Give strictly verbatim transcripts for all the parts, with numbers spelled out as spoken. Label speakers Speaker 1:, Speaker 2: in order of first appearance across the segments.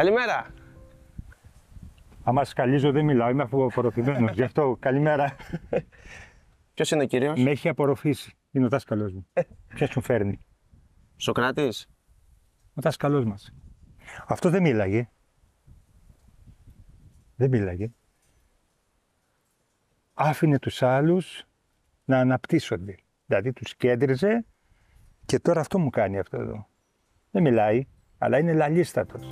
Speaker 1: Καλημέρα.
Speaker 2: Άμα σκαλίζω δεν μιλάω, είμαι απορροφημένος. Γι' αυτό καλημέρα.
Speaker 1: Ποιος είναι ο κύριος?
Speaker 2: Με έχει απορροφήσει. Είναι ο δάσκαλός μου. Ποιος μου φέρνει?
Speaker 1: Σοκράτης.
Speaker 2: Ο δάσκαλός μας. Αυτό δεν μίλαγε. Δεν μίλαγε. Άφηνε τους άλλους να αναπτύσσονται. Δηλαδή τους κέντριζε και τώρα αυτό μου κάνει αυτό εδώ. Δεν μιλάει, αλλά είναι λαλίστατος.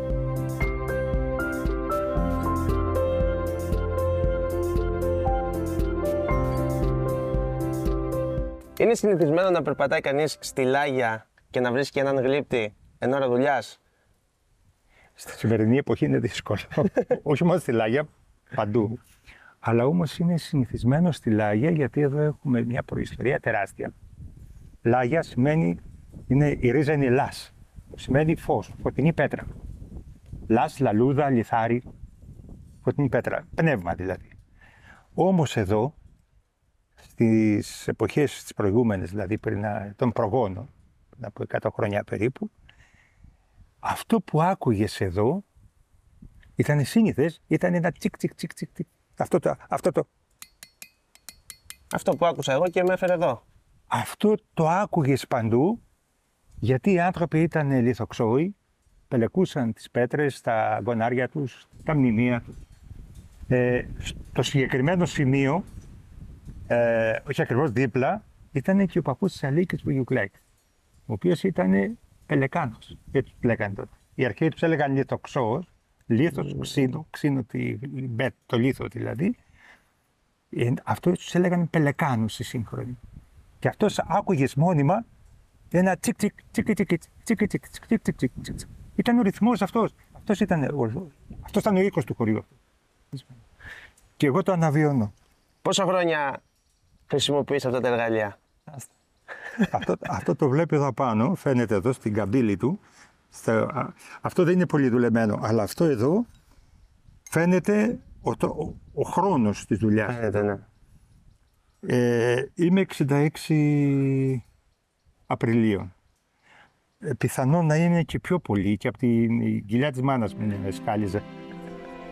Speaker 1: Είναι συνηθισμένο να περπατάει κανείς στη Λάγια και να βρίσκει έναν γλύπτη εν ώρα δουλειάς?
Speaker 2: Στη σημερινή εποχή είναι δύσκολο. Όχι μόνο στη Λάγια, παντού. Αλλά όμως είναι συνηθισμένο στη Λάγια γιατί εδώ έχουμε μια προϊστορία τεράστια. Λάγια σημαίνει, είναι, η ρίζα είναι λάς, σημαίνει φως, φωτεινή πέτρα. Λάς, λαλούδα, λιθάρι, φωτεινή πέτρα, πνεύμα δηλαδή. Όμως εδώ, στις εποχές τις προηγούμενες, δηλαδή πριν των προγόνων, πριν από εκατό χρόνια περίπου, αυτό που άκουγες εδώ ήταν σύνηθες, ήταν ένα τσικ τσικ τσικ τσικ. Αυτό το, αυτό το.
Speaker 1: Αυτό που άκουσα εγώ και με έφερε εδώ.
Speaker 2: Αυτό το άκουγες παντού, γιατί οι άνθρωποι ήταν λιθοξόοι, πελεκούσαν τις πέτρες, τα γονάρια τους, τα μνημεία τους. Ε, στο συγκεκριμένο σημείο, ε, όχι ακριβώς δίπλα, ήταν και ο παππούς της Αλίκης του Γιουκλέκ, ο οποίος ήταν πελεκάνος, έτσι τους λέγανε τότε. Οι αρχαίοι τους έλεγαν λιθοξόος, λίθος, ξύνο, ξύνο το λίθο δηλαδή. Ε, αυτό τους έλεγαν πελεκάνους οι σύγχρονοι. Και αυτός άκουγες μόνιμα ένα τσικ τσικ τσικ τσικ τσικ τσικ τσικ τσικ τσικ. Ήταν ο ρυθμός αυτός. Αυτός ήταν ο, αυτός ήταν ο οίκος του χωριού. Και εγώ το αναβιώνω.
Speaker 1: Πόσα χρόνια χρησιμοποιείς αυτά τα εργαλεία?
Speaker 2: αυτό, αυτό το βλέπει εδώ πάνω, φαίνεται εδώ στην καμπύλη του. Στα, αυτό δεν είναι πολύ δουλεμένο, αλλά αυτό εδώ φαίνεται ο, ο, ο χρόνος της δουλειάς.
Speaker 1: Φαίνεται, ναι.
Speaker 2: Ε, είμαι εξήντα έξι Απριλίου. Ε, πιθανόν να είναι και πιο πολύ και από την κοιλιά της μάνας μου με σκάλιζε.